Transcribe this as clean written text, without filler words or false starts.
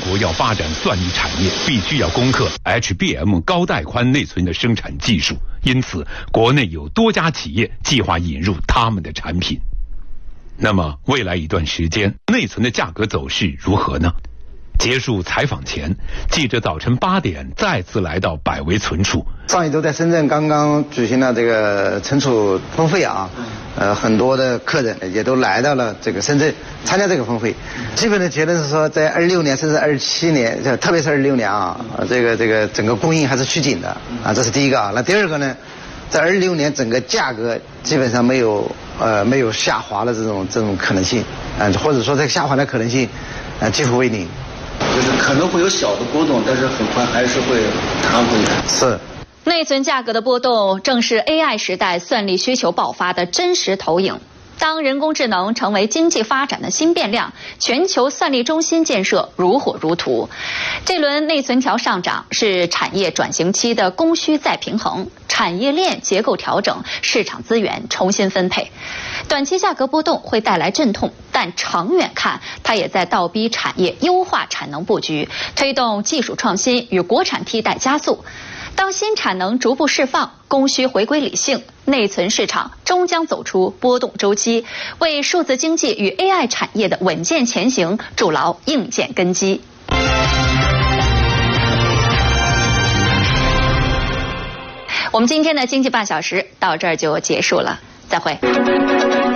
国要发展算力产业，必须要攻克 HBM 高带宽内存的生产技术，因此国内有多家企业计划引入他们的产品。那么未来一段时间，内存的价格走势如何呢？结束采访前，记者早晨8点再次来到百威存储。 上一周在深圳刚刚举行了这个存储峰会啊，很多的客人也都来到了这个深圳参加这个峰会。基本的结论是说，在26年甚至27年，特别是26年啊，这个整个供应还是趋紧的啊，这是第一个啊。那第二个呢，在26年整个价格基本上没有下滑的这种可能性啊，或者说这个下滑的可能性几乎为零。 就是可能会有小的波动，但是很快还是会弹回来。 是。 内存价格的波动正是 AI 时代算力需求爆发的真实投影。当人工智能成为经济发展的新变量，全球算力中心建设如火如荼。这轮内存条上涨是产业转型期的供需再平衡，产业链结构调整，市场资源重新分配。短期价格波动会带来阵痛，但长远看，它也在倒逼产业优化产能布局，推动技术创新与国产替代加速。当新产能逐步释放，供需回归理性，内存市场终将走出波动周期，为数字经济与 AI 产业的稳健前行筑牢硬件根基。我们今天的经济半小时到这儿就结束了，再会。